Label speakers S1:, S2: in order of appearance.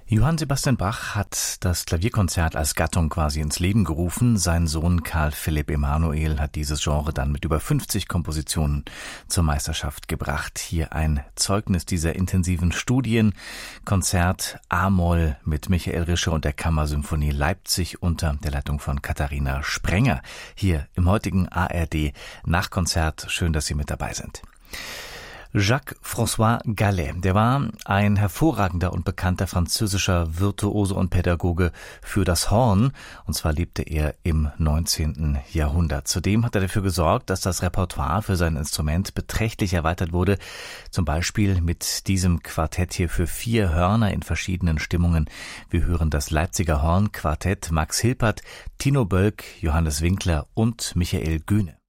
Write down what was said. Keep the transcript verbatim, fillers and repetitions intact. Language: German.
S1: Johann Sebastian Bach hat das Klavierkonzert als Gattung quasi ins Leben gerufen. Sein Sohn Karl Philipp Emanuel hat dieses Genre dann mit über fünfzig Kompositionen zur Meisterschaft gebracht. Hier ein Zeugnis dieser intensiven Studien. Konzert A-Moll mit Michael Rische und der Kammersymphonie Leipzig unter der Leitung von Katharina Sprenger. Hier im heutigen A R D Nachkonzert. Schön, dass Sie mit dabei sind. Jacques-François Gallet, der war ein hervorragender und bekannter französischer Virtuose und Pädagoge für das Horn, und zwar lebte er im neunzehnten Jahrhundert. Zudem hat er dafür gesorgt, dass das Repertoire für sein Instrument beträchtlich erweitert wurde, zum Beispiel mit diesem Quartett hier für vier Hörner in verschiedenen Stimmungen. Wir hören das Leipziger Hornquartett, Max Hilpert, Tino Bölk, Johannes Winkler und Michael Gühne.